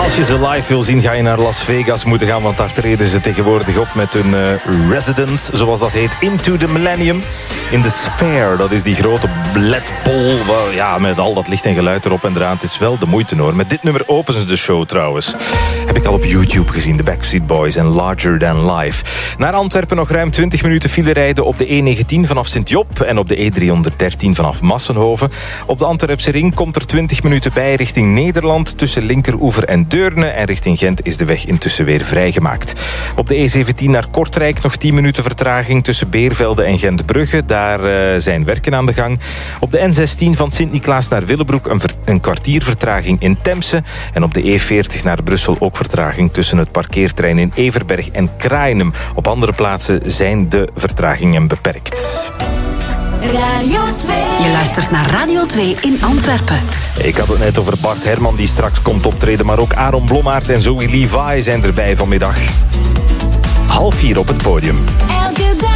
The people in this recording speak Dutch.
Als je ze live wil zien, ga je naar Las Vegas moeten gaan, want daar treden ze tegenwoordig op met hun Residence, zoals dat heet, Into the Millennium. In de Sphere, dat is die grote ledbol, ja, met al dat licht en geluid erop en eraan. Het is wel de moeite hoor. Met dit nummer openen ze de show trouwens. Heb ik al op YouTube gezien, de Backstreet Boys en Larger Than Life. Naar Antwerpen nog ruim 20 minuten file rijden op de E19 vanaf Sint-Job en op de E313 vanaf Massenhoven. Op de Antwerpse ring komt er 20 minuten bij richting Nederland tussen Linkeroever en Deurne, en richting Gent is de weg intussen weer vrijgemaakt. Op de E17 naar Kortrijk nog 10 minuten vertraging tussen Beervelde en Gentbrugge. Daar zijn werken aan de gang. Op de N16 van Sint-Niklaas naar Willebroek een kwartier vertraging in Temse. En op de E40 naar Brussel ook vertraging tussen het parkeerterrein in Everberg en Kraaienum. Op andere plaatsen zijn de vertragingen beperkt. Radio 2. Je luistert naar Radio 2 in Antwerpen. Ik had het net over Bart Herman die straks komt optreden, maar ook Aaron Blommaert en Zoe Levi zijn erbij vanmiddag. 3:30 op het podium. Elke dag.